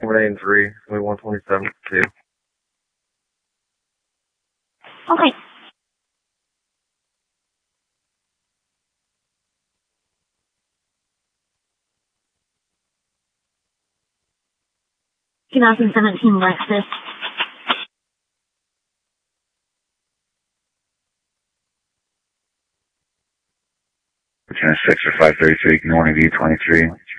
183, 127, 2. Okay. ...2017 Lexus. 6 or 533, good morning, view 23.